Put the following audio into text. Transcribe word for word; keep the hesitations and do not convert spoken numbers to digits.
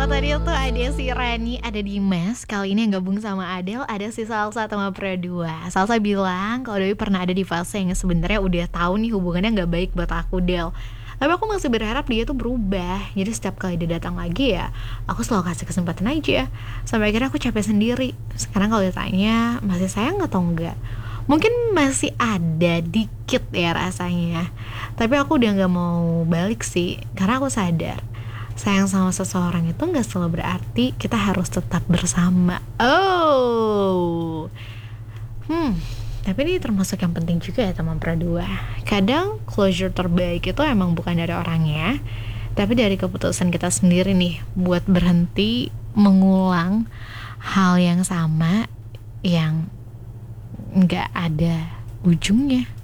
tadi tuh ada si Rani, ada Dimas. Kali ini yang gabung sama Adele ada si Salsa sama Pro dua. Salsa bilang kalau Dewi pernah ada di fase yang sebenarnya udah tahu nih hubungannya nggak baik buat aku, Del. Tapi aku masih berharap dia tuh berubah. Jadi setiap kali dia datang lagi ya, aku selalu kasih kesempatan aja. Sampai akhirnya aku capek sendiri. Sekarang kalau ditanya masih sayang atau enggak, mungkin masih ada dikit ya rasanya. Tapi aku udah nggak mau balik sih, karena aku sadar sayang sama seseorang itu nggak selalu berarti kita harus tetap bersama. Oh, hmm. Tapi ini termasuk yang penting juga ya teman berdua. Kadang closure terbaik itu emang bukan dari orangnya, tapi dari keputusan kita sendiri nih buat berhenti mengulang hal yang sama yang nggak ada ujungnya.